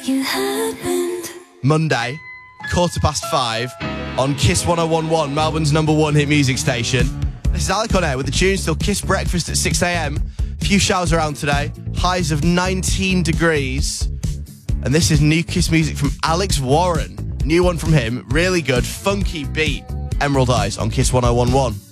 You happened. Monday, 5:15 on Kiss 101.1, Melbourne's #1 hit music station. This is Alec on air with the tunes till Kiss breakfast at 6 a.m. Few showers around today, highs of 19 degrees. And this is new Kiss music from Alex Warren. New one from him, really good, funky beat. Emerald Eyes on Kiss 101.1.